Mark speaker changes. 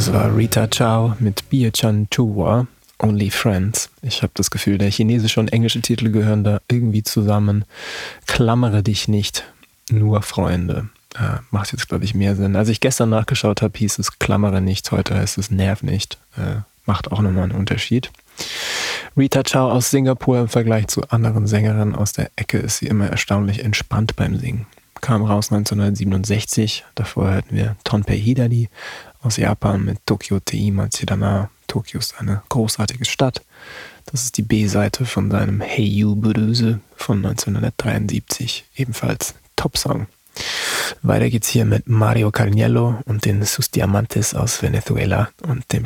Speaker 1: Das war Rita Chao mit Biechan Chua, Only Friends. Ich habe das Gefühl, der chinesische und englische Titel gehören da irgendwie zusammen. Klammere dich nicht, nur Freunde. Macht jetzt, glaube ich, mehr Sinn. Als ich gestern nachgeschaut habe, hieß es Klammere nicht, heute heißt es Nerv nicht. Macht auch nochmal einen Unterschied. Rita Chao aus Singapur im Vergleich zu anderen Sängerinnen aus der Ecke ist sie immer erstaunlich entspannt beim Singen. Kam raus 1967, davor hörten wir Tonpei Hidari aus Japan mit Tokyo Teima Chidana. Tokio ist eine großartige Stadt. Das ist die B-Seite von seinem Hey You Bröse von 1973, ebenfalls Top-Song. Weiter geht's hier mit Mario Carniello und den Sus Diamantes aus Venezuela und dem